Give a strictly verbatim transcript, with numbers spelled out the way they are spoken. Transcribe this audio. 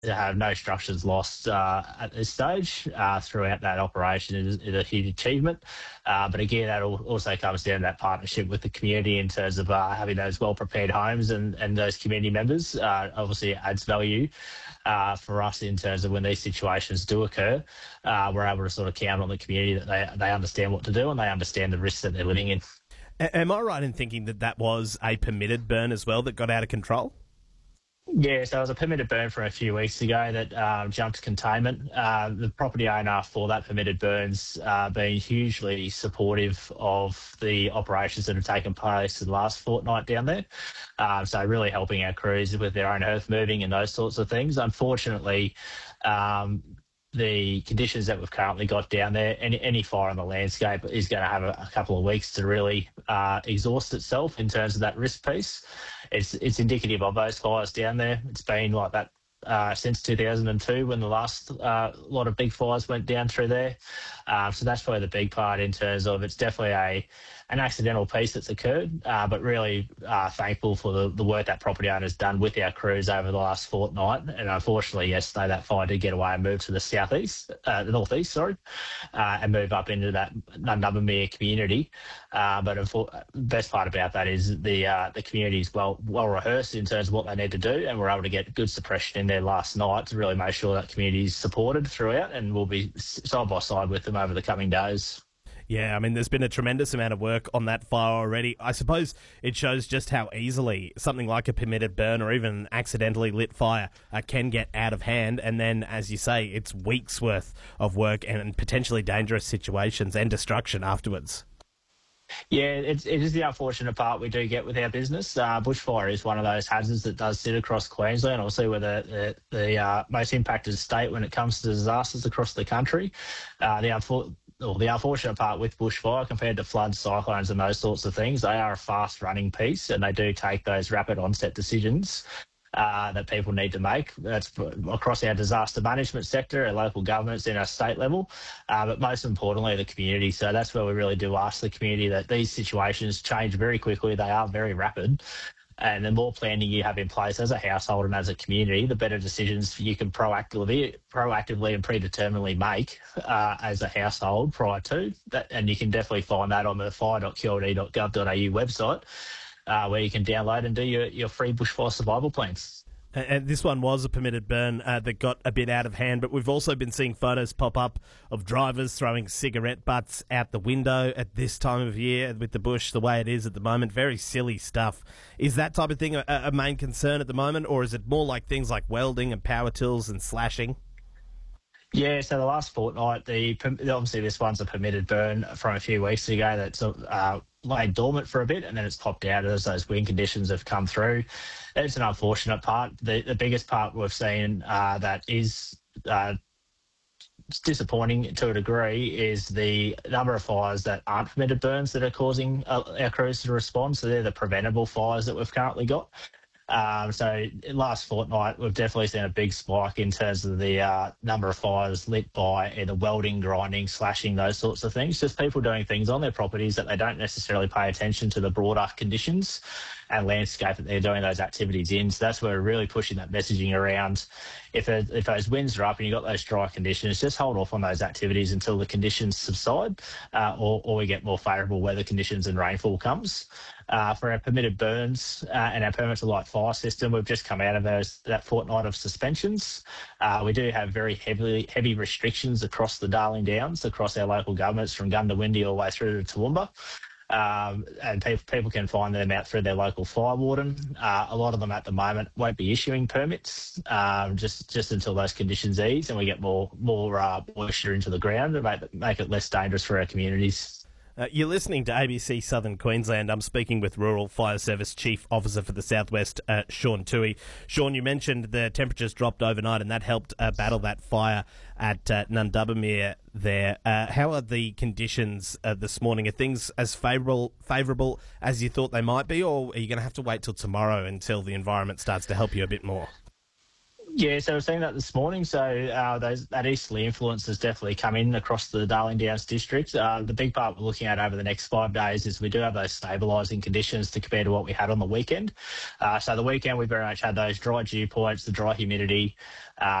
have no structures lost uh, at this stage uh, throughout that operation is, is a huge achievement. Uh, but again, that also comes down to that partnership with the community in terms of uh, having those well-prepared homes and, and those community members. Uh, obviously, it adds value uh, for us in terms of when these situations do occur. Uh, we're able to sort of count on the community that they, they understand what to do and they understand the risks that they're living in. A- am I right in thinking that that was a permitted burn as well that got out of control? Yeah, so it was a permitted burn from a few weeks ago that um, jumped containment. Uh, the property owner for that permitted burn's uh, been hugely supportive of the operations that have taken place in the last fortnight down there. Um, so really helping our crews with their own earth moving and those sorts of things. Unfortunately, um, the conditions that we've currently got down there, any, any fire on the landscape is going to have a, a couple of weeks to really uh, exhaust itself in terms of that risk piece. It's it's indicative of those fires down there. It's been like that uh, since two thousand two when the last uh, lot of big fires went down through there. Um, so that's probably the big part in terms of it's definitely a an accidental piece that's occurred, uh, but really uh, thankful for the, the work that property owners done with our crews over the last fortnight. And unfortunately, yesterday that fire did get away and move to the southeast, uh, the northeast, sorry, uh, and move up into that Nundubbermere community. Uh, but the best part about that is the uh, the community is well well rehearsed in terms of what they need to do, and we're able to get good suppression in there last night to really make sure that community is supported throughout, and we'll be side by side with them over the coming days. Yeah, I mean, there's been a tremendous amount of work on that fire already. I suppose it shows just how easily something like a permitted burn or even an accidentally lit fire uh, can get out of hand. And then, as you say, it's weeks worth of work and potentially dangerous situations and destruction afterwards. Yeah, it's, it is the unfortunate part we do get with our business. Uh, bushfire is one of those hazards that does sit across Queensland. Obviously, we're the, the, the uh, most impacted state when it comes to disasters across the country. Uh, the unfortunate Well, the unfortunate part with bushfire compared to floods, cyclones and those sorts of things, they are a fast-running piece and they do take those rapid onset decisions uh, that people need to make. That's across our disaster management sector, our local governments and our state level, uh, but most importantly, the community. So that's where we really do ask the community that these situations change very quickly. They are very rapid. And the more planning you have in place as a household and as a community, the better decisions you can proactively, proactively and predeterminedly make uh, as a household prior to that. And you can definitely find that on the fire dot q l d dot gov dot a u website, uh, where you can download and do your, your free bushfire survival plans. And this one was a permitted burn uh, that got a bit out of hand, but we've also been seeing photos pop up of drivers throwing cigarette butts out the window at this time of year with the bush the way it is at the moment. Very silly stuff. Is that type of thing a, a main concern at the moment, or is it more like things like welding and power tools and slashing? Yeah, so the last fortnight, the obviously this one's a permitted burn from a few weeks ago that's uh, laid dormant for a bit and then it's popped out as those wind conditions have come through. It's an unfortunate part. The, the biggest part we've seen uh, that is uh, disappointing to a degree is the number of fires that aren't permitted burns that are causing uh, our crews to respond. So they're the preventable fires that we've currently got. Um, so last fortnight, we've definitely seen a big spike in terms of the uh, number of fires lit by either welding, grinding, slashing, those sorts of things. Just people doing things on their properties that they don't necessarily pay attention to the broader conditions and landscape that they're doing those activities in. So that's where we're really pushing that messaging around. If, it, if those winds are up and you've got those dry conditions, just hold off on those activities until the conditions subside uh, or, or we get more favourable weather conditions and rainfall comes. Uh, for our permitted burns uh, and our permit to light fire system, we've just come out of those, that fortnight of suspensions. Uh, we do have very heavily, heavy restrictions across the Darling Downs, across our local governments from Gundawindi all the way through to Toowoomba. Um, and people, people can find them out through their local fire warden. Uh, a lot of them at the moment won't be issuing permits um, just just until those conditions ease and we get more more uh, moisture into the ground to make, make it less dangerous for our communities. Uh, you're listening to A B C Southern Queensland. I'm speaking with Rural Fire Service Chief Officer for the Southwest, uh, Sean Toohey. Sean, you mentioned the temperatures dropped overnight and that helped uh, battle that fire at uh, Nundubbermere there. Uh, how are the conditions uh, this morning? Are things as favourable favourable as you thought they might be, or are you going to have to wait till tomorrow until the environment starts to help you a bit more? Yeah, so we're seeing that this morning. So uh, those, that easterly influence has definitely come in across the Darling Downs district. Uh, the big part we're looking at over the next five days is we do have those stabilising conditions to compare to what we had on the weekend. Uh, so the weekend we very much had those dry dew points, the dry humidity, uh,